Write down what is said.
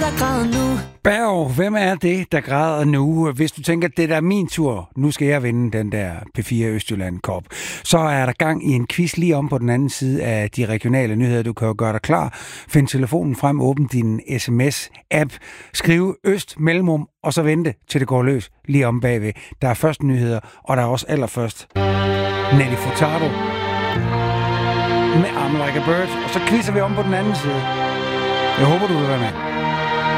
der græder nu. Berg, hvem er det, der græder nu? Hvis du tænker, det er min tur, nu skal jeg vinde den der P4 Østjylland Cup, så er der gang i en quiz lige om på den anden side af de regionale nyheder. Du kan jo gøre dig klar, find telefonen frem, åbn din sms-app, skriv Øst mellemrum, og så vente til det går løs lige om bagved. Der er først nyheder, og der er også allerførst Nelly Furtado med I'm Like a Bird, og så quizzer vi om på den anden side. Jeg håber, du vil være med.